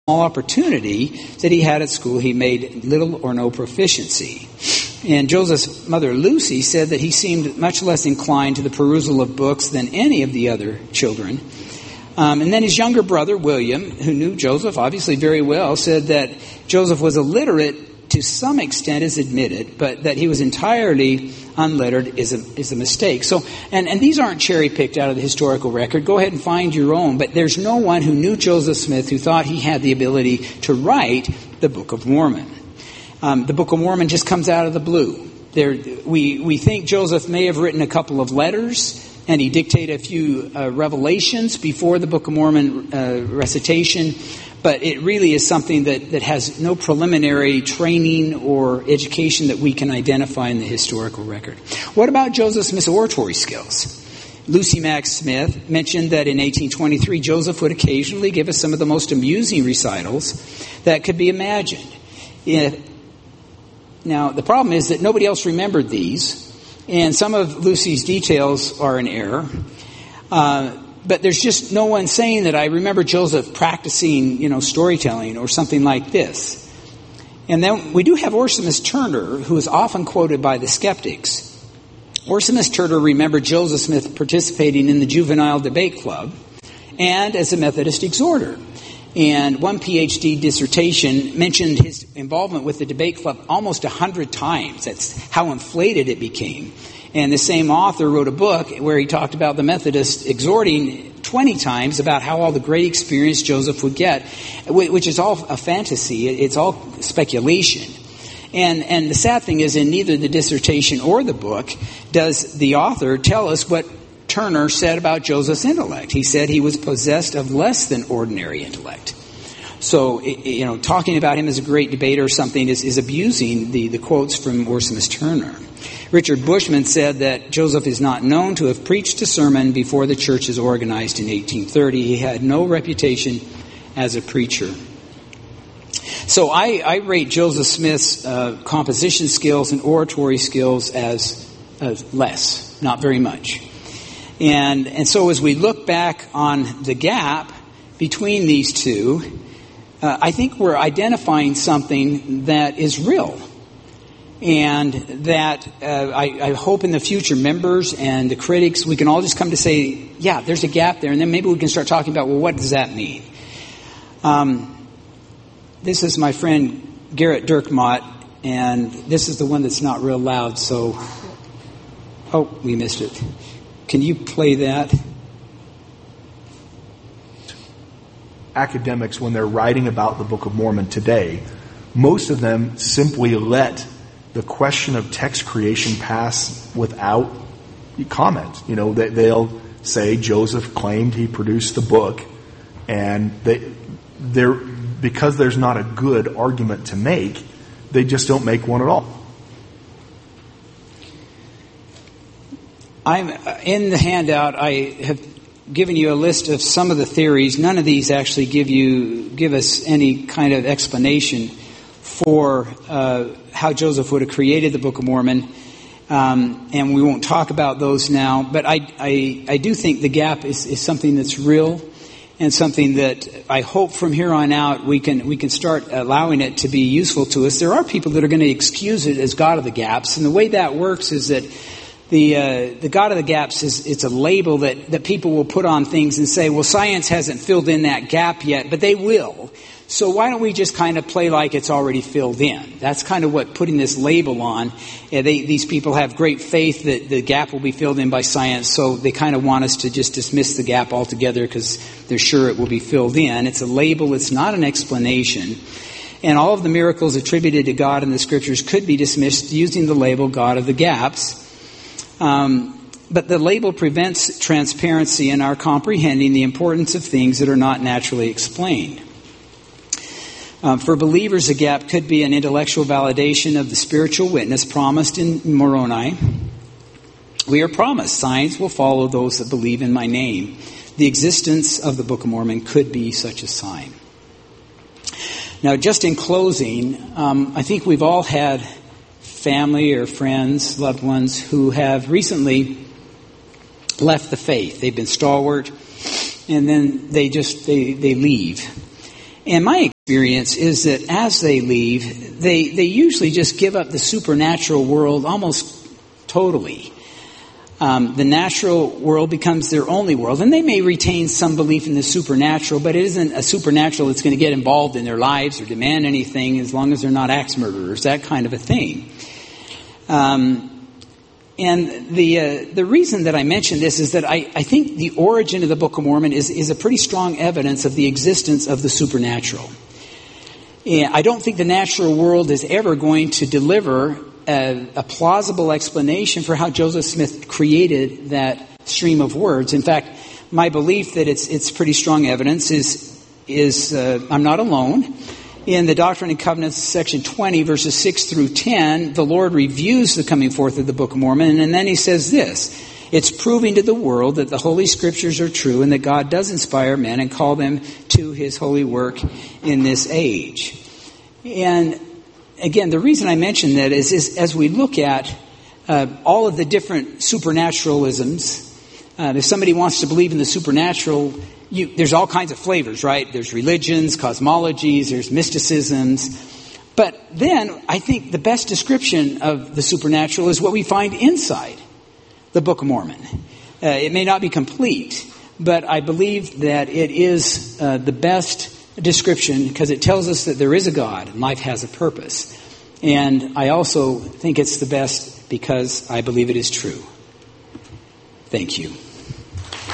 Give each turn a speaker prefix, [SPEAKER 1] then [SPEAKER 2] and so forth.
[SPEAKER 1] opportunity that he had at school, he made little or no proficiency. And Joseph's mother, Lucy, said that he seemed much less inclined to the perusal of books than any of the other children. And then his younger brother, William, who knew Joseph obviously very well, said that Joseph was illiterate to some extent, is admitted, but that he was entirely unlettered is a mistake. So, and these aren't cherry-picked out of the historical record. Go ahead and find your own. But there's no one who knew Joseph Smith who thought he had the ability to write the Book of Mormon. The Book of Mormon just comes out of the blue. We think Joseph may have written a couple of letters, and he dictated a few revelations before the Book of Mormon recitation, but it really is something that has no preliminary training or education that we can identify in the historical record. What about Joseph Smith's oratory skills? Lucy Mack Smith mentioned that in 1823, Joseph would occasionally give us some of the most amusing recitals that could be imagined. Now, the problem is that nobody else remembered these, and some of Lucy's details are in error. But there's just no one saying that I remember Joseph practicing, storytelling or something like this. And then we do have Orsimus Turner, who is often quoted by the skeptics. Orsimus Turner remembered Joseph Smith participating in the Juvenile Debate Club and as a Methodist exhorter. And one PhD dissertation mentioned his involvement with the debate club almost 100 times. That's how inflated it became. And the same author wrote a book where he talked about the Methodists exhorting 20 times about how all the great experience Joseph would get, which is all a fantasy. It's all speculation. And the sad thing is, in neither the dissertation or the book does the author tell us what Turner said about Joseph's intellect. He said he was possessed of less than ordinary intellect. So, talking about him as a great debater or something is abusing the quotes from Orsimus Turner. Richard Bushman said that Joseph is not known to have preached a sermon before the church is organized in 1830. He had no reputation as a preacher. So I rate Joseph Smith's composition skills and oratory skills as less, not very much. And so as we look back on the gap between these two, I think we're identifying something that is real. And that I hope in the future members and the critics, we can all just come to say, yeah, there's a gap there. And then maybe we can start talking about, well, what does that mean? This is my friend Garrett Dirkmott, and this is the one that's not real loud. So, we missed it. Can you play that?
[SPEAKER 2] Academics, when they're writing about the Book of Mormon today, most of them simply let the question of text creation pass without comment. They'll say Joseph claimed he produced the book, and because there's not a good argument to make, they just don't make one at all.
[SPEAKER 1] I'm in the handout. I have given you a list of some of the theories. None of these actually give us any kind of explanation for how Joseph would have created the Book of Mormon, and we won't talk about those now. But I do think the gap is something that's real, and something that I hope from here on out we can start allowing it to be useful to us. There are people that are going to excuse it as God of the gaps, and the way that works is that the God of the gaps it's a label that people will put on things and say, well, science hasn't filled in that gap yet, but they will. So why don't we just kind of play like it's already filled in? That's kind of what putting this label on. These people have great faith that the gap will be filled in by science, so they kind of want us to just dismiss the gap altogether because they're sure it will be filled in. It's a label. It's not an explanation. And all of the miracles attributed to God in the Scriptures could be dismissed using the label God of the gaps. But the label prevents transparency in our comprehending the importance of things that are not naturally explained. For believers, a gap could be an intellectual validation of the spiritual witness promised in Moroni. We are promised signs will follow those that believe in my name. The existence of the Book of Mormon could be such a sign. Now, just in closing, I think we've all had family or friends, loved ones who have recently left the faith. They've been stalwart, and then they leave. And my experience is that as they leave, they usually just give up the supernatural world almost totally. The natural world becomes their only world, and they may retain some belief in the supernatural, but it isn't a supernatural that's going to get involved in their lives or demand anything as long as they're not axe murderers, that kind of a thing. And the reason that I mention this is that I think the origin of the Book of Mormon is a pretty strong evidence of the existence of the supernatural. And I don't think the natural world is ever going to deliver a plausible explanation for how Joseph Smith created that stream of words. In fact, my belief that it's pretty strong evidence is I'm not alone. In the Doctrine and Covenants, section 20, verses 6 through 10, the Lord reviews the coming forth of the Book of Mormon, and then he says this: it's proving to the world that the Holy Scriptures are true and that God does inspire men and call them to his holy work in this age. And again, the reason I mention that is as we look at all of the different supernaturalisms, if somebody wants to believe in the supernatural, there's all kinds of flavors, right? There's religions, cosmologies, there's mysticisms. But then I think the best description of the supernatural is what we find inside the Book of Mormon. It may not be complete, but I believe that it is the best description because it tells us that there is a God and life has a purpose. And I also think it's the best because I believe it is true. Thank you.